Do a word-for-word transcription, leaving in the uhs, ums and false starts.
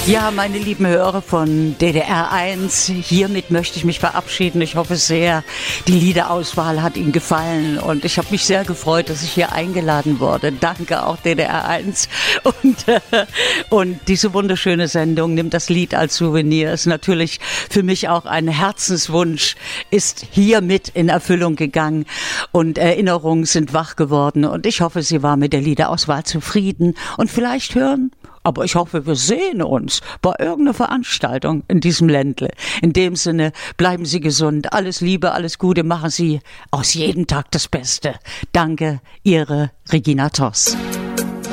Ja, meine lieben Hörer von D D R eins, hiermit möchte ich mich verabschieden. Ich hoffe sehr, die Liederauswahl hat Ihnen gefallen und ich habe mich sehr gefreut, dass ich hier eingeladen wurde. Danke auch D D R eins und, äh, und diese wunderschöne Sendung, Nimm das Lied als Souvenir, ist natürlich für mich auch ein Herzenswunsch, ist hiermit in Erfüllung gegangen und Erinnerungen sind wach geworden und ich hoffe, Sie waren mit der Liederauswahl zufrieden und vielleicht hören, aber ich hoffe, wir sehen uns bei irgendeiner Veranstaltung in diesem Ländle. In dem Sinne, bleiben Sie gesund, alles Liebe, alles Gute, machen Sie aus jedem Tag das Beste. Danke, Ihre Regina Toss.